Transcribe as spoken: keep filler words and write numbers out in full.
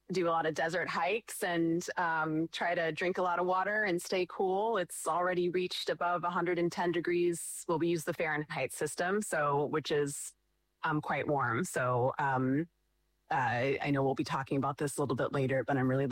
do a lot of desert hikes and um, try to drink a lot of water and stay cool. It's already reached above one hundred ten degrees. Well, we use the Fahrenheit system, so which is um, quite warm. So um, uh, I know we'll be talking about this a little bit later, but I'm really